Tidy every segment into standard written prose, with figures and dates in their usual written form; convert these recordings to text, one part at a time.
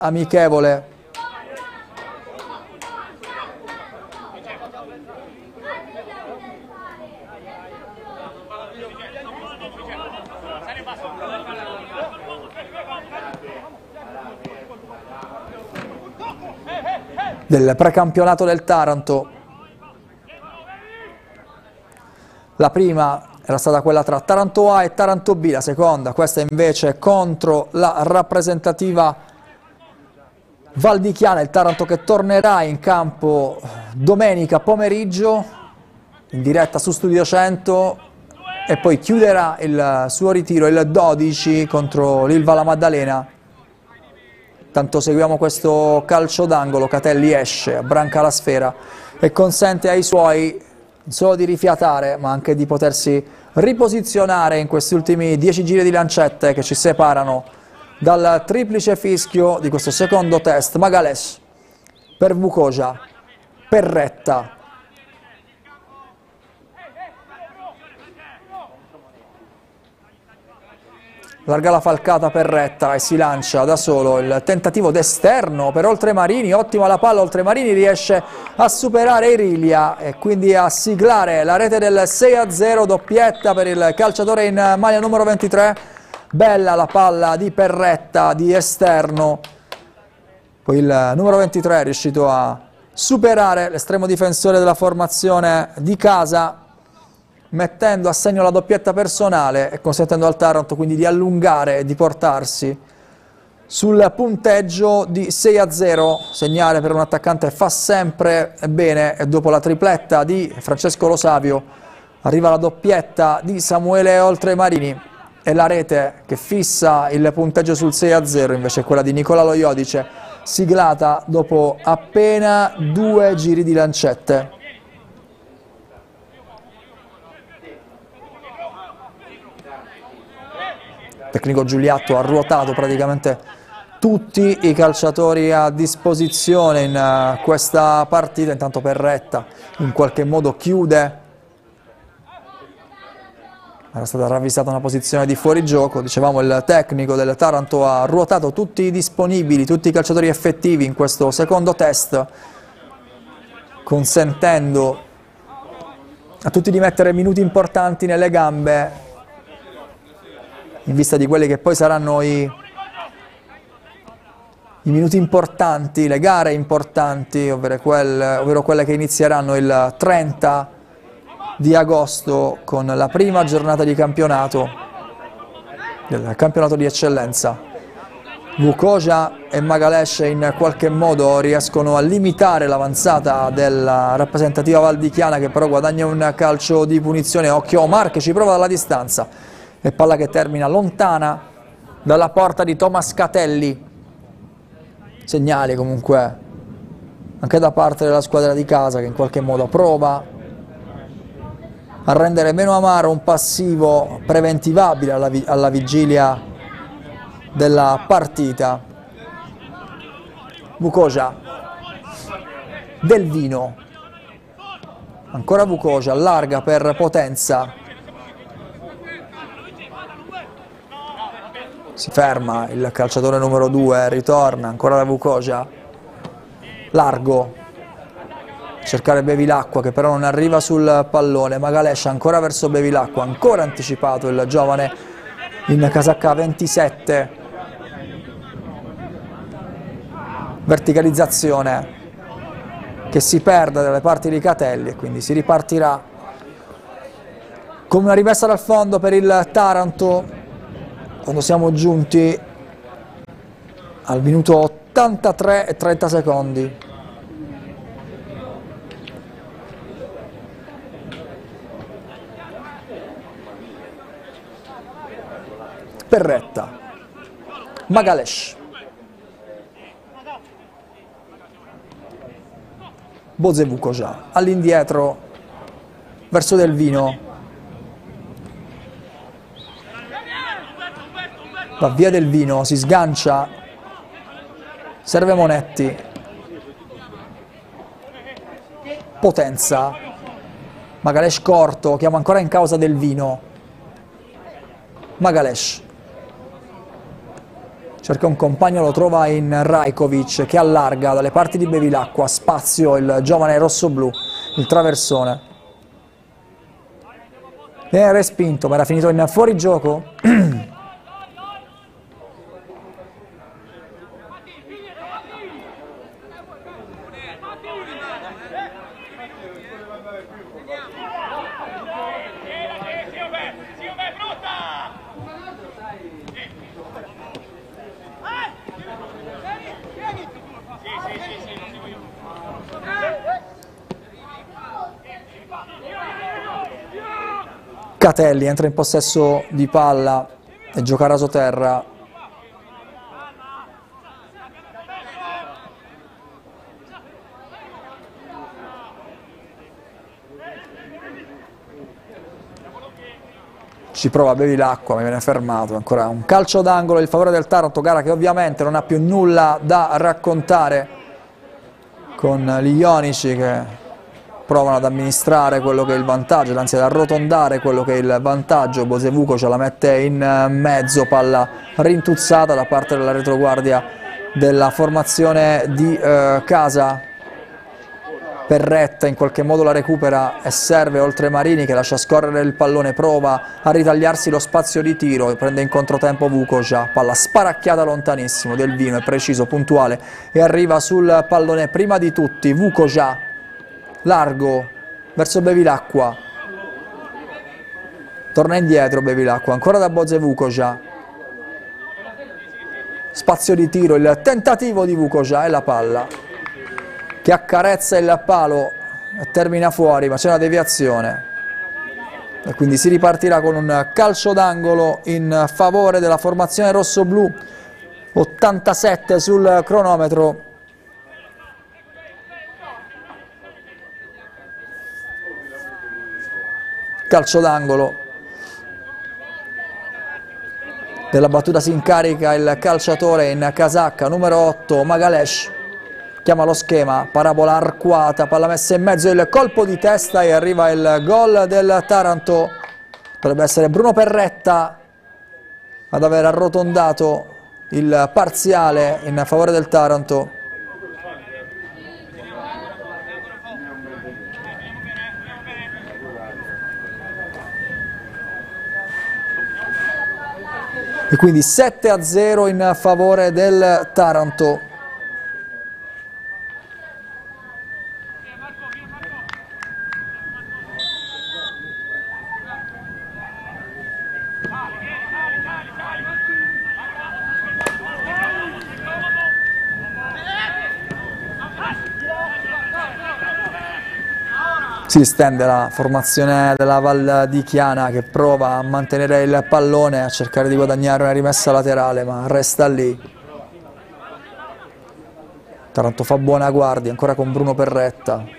amichevole. Del precampionato del Taranto. La prima era stata quella tra Taranto A e Taranto B, la seconda, questa invece contro la rappresentativa valdichiana, il Taranto che tornerà in campo domenica pomeriggio in diretta su Studio 100 e poi chiuderà il suo ritiro il 12 contro l'Ilva La Maddalena. Tanto seguiamo questo calcio d'angolo, Catelli esce, abbranca la sfera e consente ai suoi non solo di rifiatare ma anche di potersi riposizionare in questi ultimi 10 giri di lancette che ci separano dal triplice fischio di questo secondo test. Magales per Vukoja, Perretta, larga la falcata Perretta e si lancia da solo, il tentativo d'esterno per Oltremarini, ottima la palla, Oltremarini riesce a superare Irilia e quindi a siglare la rete del 6-0, doppietta per il calciatore in maglia numero 23, bella la palla di Perretta di esterno, poi il numero 23 è riuscito a superare l'estremo difensore della formazione di casa, mettendo a segno la doppietta personale e consentendo al Taranto quindi di allungare e di portarsi sul punteggio di 6-0. Segnale per un attaccante fa sempre bene e dopo la tripletta di Francesco Lo Savio arriva la doppietta di Samuele Oltremarini e la rete che fissa il punteggio sul 6-0 invece è quella di Nicola Lo Iodice, siglata dopo appena 2 giri di lancette. Tecnico Giuliatto ha ruotato praticamente tutti i calciatori a disposizione in questa partita, intanto Perretta in qualche modo chiude, era stata ravvisata una posizione di fuorigioco, dicevamo il tecnico del Taranto ha ruotato tutti i disponibili, tutti i calciatori effettivi in questo secondo test, consentendo a tutti di mettere minuti importanti nelle gambe in vista di quelli che poi saranno i minuti importanti, le gare importanti, ovvero quelle che inizieranno il 30 di agosto con la prima giornata di campionato, del campionato di eccellenza. Vukoja e Magales in qualche modo riescono a limitare l'avanzata della rappresentativa valdichiana che però guadagna un calcio di punizione. Occhio Omar che ci prova dalla distanza. E palla che termina lontana dalla porta di Thomas Catelli. Segnali comunque anche da parte della squadra di casa che in qualche modo prova a rendere meno amaro un passivo preventivabile alla vigilia della partita. Vukoja, Del Vino, ancora Vukoja, larga per Potenza. Si ferma il calciatore numero 2, ritorna ancora da Vukoja, largo, cercare Bevilacqua che però non arriva sul pallone, Magales ancora verso Bevilacqua, ancora anticipato il giovane in casacca 27, verticalizzazione che si perde dalle parti di Catelli e quindi si ripartirà con una rimessa dal fondo per il Taranto quando siamo giunti al minuto 83 e 30 secondi. Perretta, Magales, Boze Vukoja, all'indietro verso Del Vino. Va via Del Vino, si sgancia, serve Monetti, Potenza, Magales corto, chiama ancora in causa Del Vino, Magales, cerca un compagno, lo trova in Rajkovic che allarga dalle parti di Bevilacqua, spazio il giovane rossoblu, il traversone. Viene respinto ma era finito in fuorigioco. Catelli entra in possesso di palla e gioca rasoterra. Ci prova Bevilacqua ma viene fermato. Ancora un calcio d'angolo in favore del Taranto, gara che ovviamente non ha più nulla da raccontare, con gli ionici che provano ad amministrare quello che è il vantaggio, anzi ad arrotondare quello che è il vantaggio. Bosevuco ce la mette in mezzo, palla rintuzzata da parte della retroguardia della formazione di casa. Perretta in qualche modo la recupera e serve Oltremarini che lascia scorrere il pallone, prova a ritagliarsi lo spazio di tiro e prende in controtempo Vukoja, palla sparacchiata lontanissimo, Del Vino è preciso, puntuale e arriva sul pallone prima di tutti. Vukoja largo verso Bevilacqua, torna indietro Bevilacqua, ancora da Bosevukoja, spazio di tiro, il tentativo di Vukoja e la palla che accarezza il palo e termina fuori, ma c'è una deviazione e quindi si ripartirà con un calcio d'angolo in favore della formazione rossoblu. 87 sul cronometro. Calcio d'angolo. Della battuta si incarica il calciatore in casacca numero 8 Magalesh. Chiama lo schema, parabola arcuata, palla messa in mezzo, il colpo di testa e arriva il gol del Taranto. Dovrebbe essere Bruno Perretta ad aver arrotondato il parziale in favore del Taranto. E quindi 7-0 in favore del Taranto. Si stende la formazione della Val di Chiana che prova a mantenere il pallone, a cercare di guadagnare una rimessa laterale, ma resta lì. Taranto fa buona guardia, ancora con Bruno Perretta.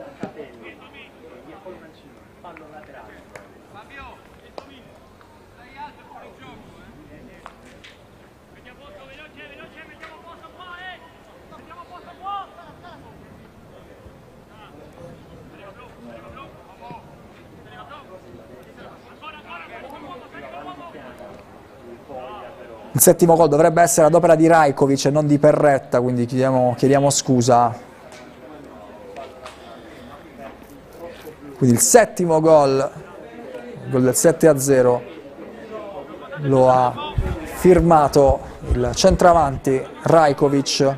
Il settimo gol dovrebbe essere ad opera di Rajkovic e non di Perretta, quindi chiediamo scusa. Quindi il settimo gol, il gol del 7-0, lo ha firmato il centravanti Rajkovic.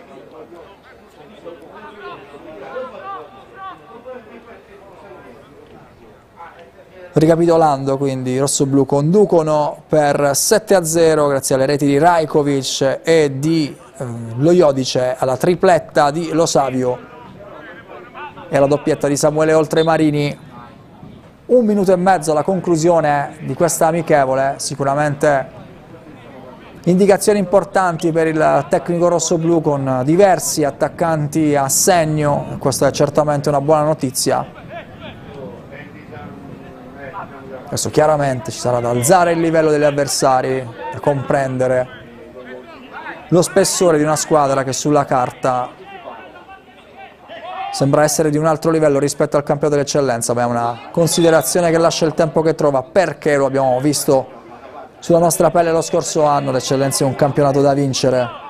Ricapitolando, quindi i rossoblù conducono per 7-0 grazie alle reti di Rajkovic e di Lojodice, alla tripletta di Lo Savio e alla doppietta di Samuele Oltremarini. 1 minuto e mezzo alla conclusione di questa amichevole, sicuramente indicazioni importanti per il tecnico rossoblù con diversi attaccanti a segno, questa è certamente una buona notizia. Adesso chiaramente ci sarà da alzare il livello degli avversari, da comprendere lo spessore di una squadra che sulla carta sembra essere di un altro livello rispetto al campionato dell'eccellenza, ma è una considerazione che lascia il tempo che trova, perché lo abbiamo visto sulla nostra pelle lo scorso anno. L'Eccellenza è un campionato da vincere.